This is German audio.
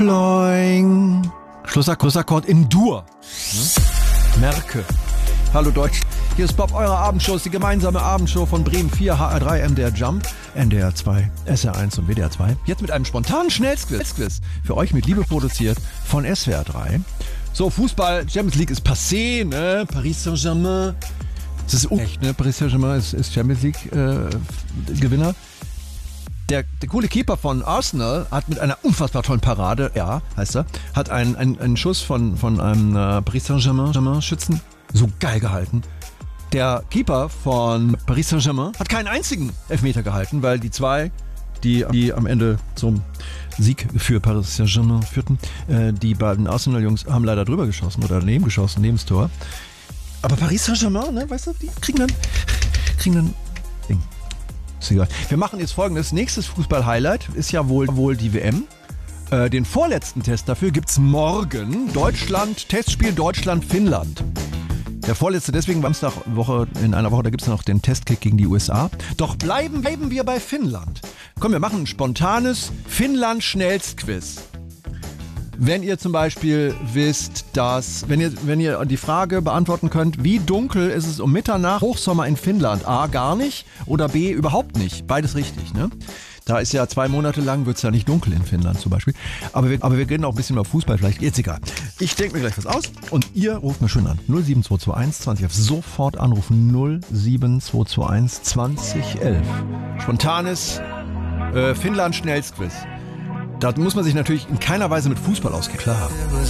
Ploing. Schlussakkord in Dur. Merke. Hallo Deutsch. Hier ist Bob, eure Abendshow, ist die gemeinsame Abendshow von Bremen 4, HR3, MDR Jump, NDR 2, SR1 und WDR 2. Jetzt mit einem spontanen Schnellquiz. Für euch mit Liebe produziert von SWR 3. So, Fußball, Champions League ist passé, ne? Paris Saint-Germain. Das ist unecht, ne? Paris Saint-Germain ist Champions League Gewinner. Der coole Keeper von Arsenal hat mit einer unfassbar tollen Parade, ja, heißt er, hat einen Schuss von einem Paris Saint-Germain Schützen so geil gehalten. Der Keeper von Paris Saint-Germain hat keinen einzigen Elfmeter gehalten, weil die zwei, die am Ende zum Sieg für Paris Saint-Germain führten, die beiden Arsenal-Jungs haben leider drüber geschossen oder daneben geschossen, neben das Tor. Aber Paris Saint-Germain, ne, weißt du, die kriegen dann Ding. Ist egal. Wir machen jetzt Folgendes. Nächstes Fußball-Highlight ist ja wohl die WM. Den vorletzten Test dafür gibt's morgen. Testspiel Deutschland-Finnland. Der vorletzte, deswegen in einer Woche, da gibt's noch den Testkick gegen die USA. Doch bleiben wir bei Finnland. Komm, wir machen ein spontanes Finnland-Schnellstquiz. Wenn ihr zum Beispiel wisst, dass, wenn ihr die Frage beantworten könnt, wie dunkel ist es um Mitternacht, Hochsommer in Finnland? A, gar nicht oder B, überhaupt nicht. Beides richtig, ne? Da ist ja 2 Monate lang, wird es ja nicht dunkel in Finnland zum Beispiel. Aber wir reden auch ein bisschen über Fußball, vielleicht jetzt egal. Ich denke mir gleich was aus und ihr ruft mir schön an. 07221 20 11. Sofort anrufen. 07221 2011. Spontanes Finnland-Schnellstquiz. Da muss man sich natürlich in keiner Weise mit Fußball auskennen. Klar.